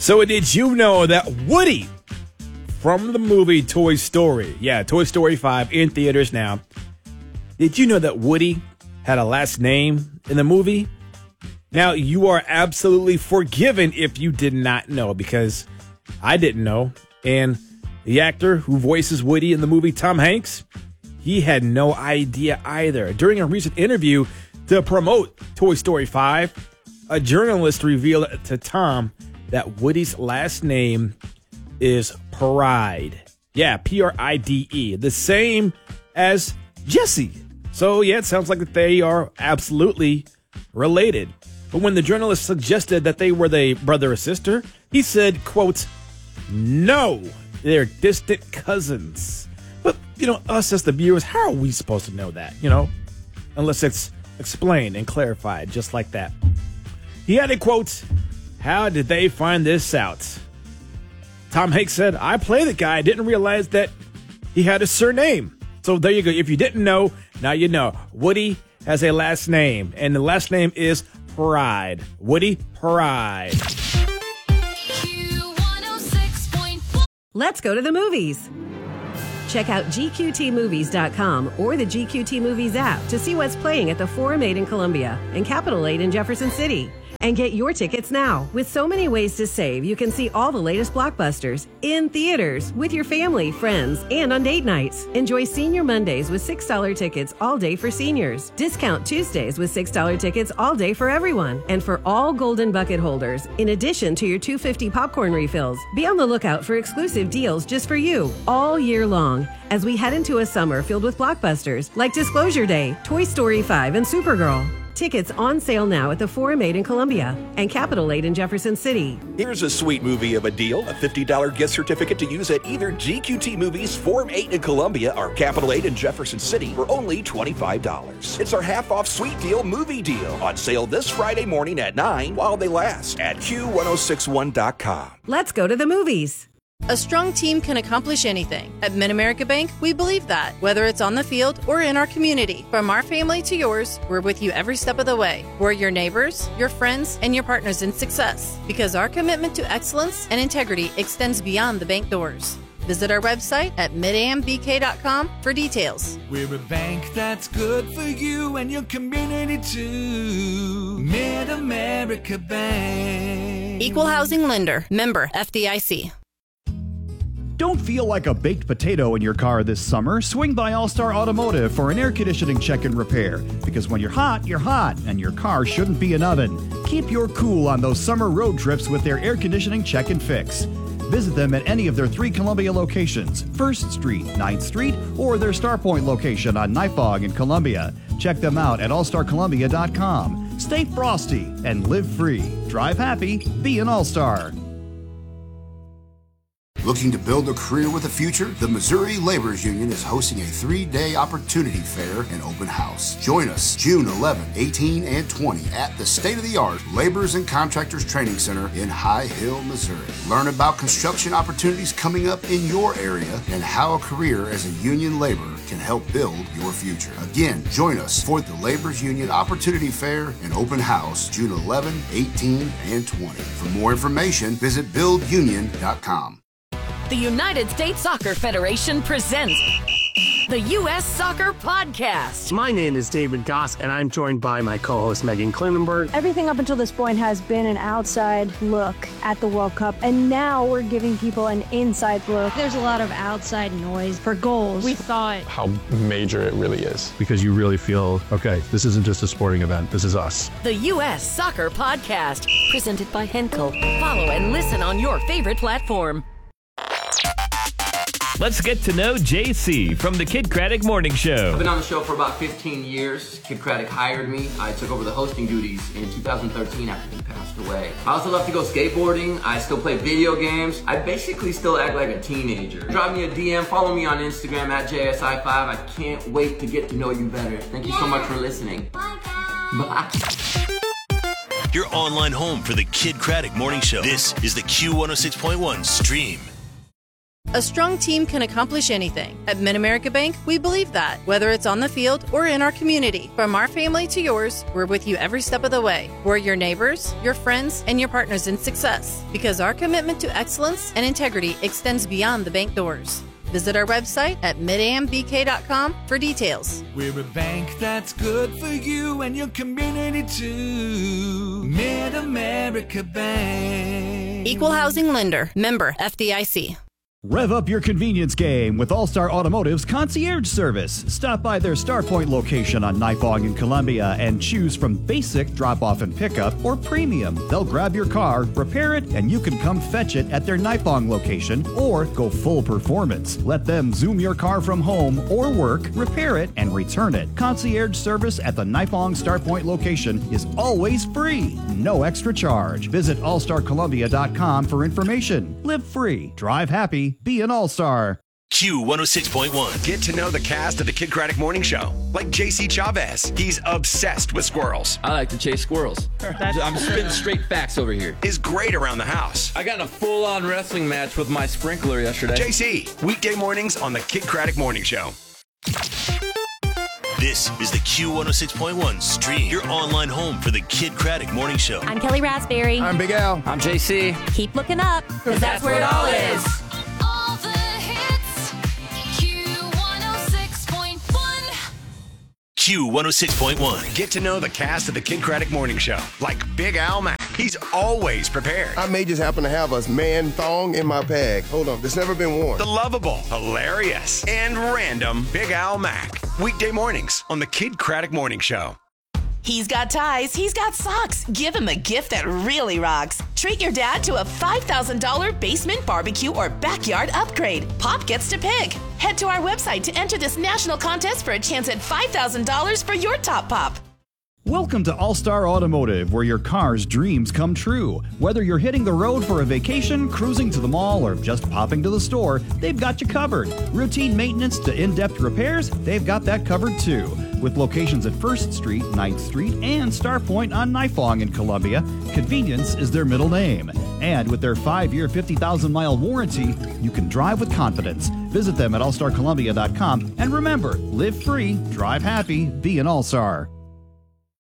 So did you know that Woody from the movie Toy Story, Toy Story 5 in theaters now, did you know that Woody had a last name in the movie? Now, you are absolutely forgiven if you did not know, because I didn't know. And the actor who voices Woody in the movie, Tom Hanks, he had no idea either. During a recent interview to promote Toy Story 5, a journalist revealed to Tom that Woody's last name is Pride. Yeah, Pride. The same as Jesse. So, yeah, it sounds like that they are absolutely related. But when the journalist suggested that they were the brother or sister, he said, quote, "No, they're distant cousins." But, us as the viewers, how are we supposed to know that, Unless it's explained and clarified just like that. He added, quote, "How did they find this out?" Tom Hanks said, "I play the guy. I didn't realize that he had a surname." So there you go. If you didn't know, now you know. Woody has a last name, and the last name is Pride. Woody Pride. Let's go to the movies. Check out GQTmovies.com or the GQT Movies app to see what's playing at the Forum 8 in Columbia and Capitol 8 in Jefferson City. And get your tickets now. With so many ways to save, you can see all the latest blockbusters in theaters with your family, friends, and on date nights. Enjoy Senior Mondays with $6 tickets all day for seniors. Discount Tuesdays with $6 tickets all day for everyone. And for all Golden Bucket holders, in addition to your $2.50 popcorn refills, be on the lookout for exclusive deals just for you all year long as we head into a summer filled with blockbusters like Disclosure Day, Toy Story 5, and Supergirl. Tickets on sale now at the Forum 8 in Columbia and Capitol 8 in Jefferson City. Here's a sweet movie of a deal. A $50 gift certificate to use at either GQT Movies, Forum 8 in Columbia, or Capitol 8 in Jefferson City for only $25. It's our half-off sweet deal movie deal. On sale this Friday morning at 9 while they last at Q1061.com. Let's go to the movies. A strong team can accomplish anything. At Mid-America Bank, we believe that, whether it's on the field or in our community. From our family to yours, we're with you every step of the way. We're your neighbors, your friends, and your partners in success, because our commitment to excellence and integrity extends beyond the bank doors. Visit our website at midambk.com for details. We're a bank that's good for you and your community too. Mid-America Bank. Equal housing lender. Member FDIC. Don't feel like a baked potato in your car this summer. Swing by All-Star Automotive for an air conditioning check and repair. Because when you're hot, and your car shouldn't be an oven. Keep your cool on those summer road trips with their air conditioning check and fix. Visit them at any of their 3 Columbia locations, 1st Street, 9th Street, or their Starpoint location on Nightfog in Columbia. Check them out at allstarcolumbia.com. Stay frosty and live free. Drive happy, be an All-Star. Looking to build a career with a future? The Missouri Laborers Union is hosting a 3-day opportunity fair and open house. Join us June 11, 18, and 20 at the state-of-the-art Laborers and Contractors Training Center in High Hill, Missouri. Learn about construction opportunities coming up in your area and how a career as a union laborer can help build your future. Again, join us for the Laborers Union Opportunity Fair and Open House June 11, 18, and 20. For more information, visit buildunion.com. The United States Soccer Federation presents the U.S. Soccer Podcast. My name is David Goss, and I'm joined by my co-host Megan Klinenberg. Everything up until this point has been an outside look at the World Cup, and now we're giving people an inside look. There's a lot of outside noise for goals. We thought how major it really is. Because you really feel, okay, this isn't just a sporting event, this is us. The U.S. Soccer Podcast, presented by Henkel. Follow and listen on your favorite platform. Let's get to know JC from the Kid Craddock Morning Show. I've been on the show for about 15 years. Kid Craddock hired me. I took over the hosting duties in 2013 after he passed away. I also love to go skateboarding. I still play video games. I basically still act like a teenager. Drop me a DM, follow me on Instagram at JSI5. I can't wait to get to know you better. Thank you so much for listening. Bye. Your online home for the Kid Craddock Morning Show. This is the Q106.1 stream. A strong team can accomplish anything. At Mid-America Bank, we believe that. Whether it's on the field or in our community, from our family to yours, we're with you every step of the way. We're your neighbors, your friends, and your partners in success. Because our commitment to excellence and integrity extends beyond the bank doors. Visit our website at midambk.com for details. We're a bank that's good for you and your community too. Mid-America Bank. Equal housing lender. Member FDIC. Rev up your convenience game with All-Star Automotive's concierge service. Stop by their Starpoint location on Nipong in Columbia and choose from basic drop-off and pickup or premium. They'll grab your car, repair it, and you can come fetch it at their Nipong location or go full performance. Let them zoom your car from home or work, repair it, and return it. Concierge service at the Nipong Starpoint location is always free. No extra charge. Visit allstarcolumbia.com for information. Live free. Drive happy. Be an all-star. Q106.1. Get to know the cast of the Kid Craddock Morning Show, like JC Chavez. He's obsessed with squirrels. I like to chase squirrels. I'm spitting straight facts over here. Is great around the house. I got in a full-on wrestling match with my sprinkler yesterday. JC, weekday mornings on the Kid Craddock Morning Show. This is the Q106.1 stream, your online home for the Kid Craddock Morning Show. I'm Kelly Raspberry. I'm Big Al. I'm JC. Keep looking up, because that's where it all is. All the hits, Q106.1. Q106.1. Get to know the cast of the Kid Craddock Morning Show, like Big Al Mack. He's always prepared. I may just happen to have a man thong in my bag. Hold on, it's never been worn. The lovable, hilarious, and random Big Al Mack. Weekday mornings on the Kid Craddock Morning Show. He's got ties, he's got socks. Give him a gift that really rocks. Treat your dad to a $5,000 basement barbecue or backyard upgrade. Pop gets to pick. Head to our website to enter this national contest for a chance at $5,000 for your top pop. Welcome to All-Star Automotive, where your car's dreams come true. Whether you're hitting the road for a vacation, cruising to the mall, or just popping to the store, they've got you covered. Routine maintenance to in-depth repairs, they've got that covered too. With locations at 1st Street, 9th Street, and Starpoint on Nipong in Columbia, convenience is their middle name. And with their 5-year, 50,000-mile warranty, you can drive with confidence. Visit them at allstarcolumbia.com. And remember, live free, drive happy, be an all-star.